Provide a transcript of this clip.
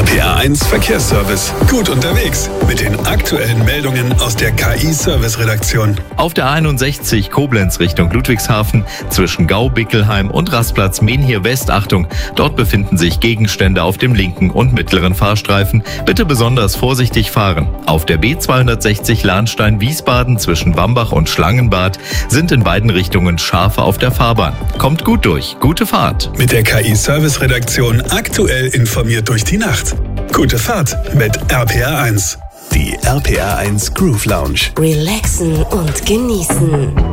RPA1 Verkehrsservice. Gut unterwegs mit den aktuellen Meldungen aus der KI-Service-Redaktion. Auf der A61 Koblenz Richtung Ludwigshafen zwischen Gau-Bickelheim und Rastplatz Menhir West. Achtung, dort befinden sich Gegenstände auf dem linken und mittleren Fahrstreifen. Bitte besonders vorsichtig fahren. Auf der B260 Lahnstein-Wiesbaden zwischen Wambach und Schlangenbad sind in beiden Richtungen Schafe auf der Fahrbahn. Kommt gut durch. Gute Fahrt. Mit der KI-Service-Redaktion aktuell informiert durch die Nacht. Gute Fahrt mit RPA1. Die RPA1 Groove Lounge. Relaxen und genießen.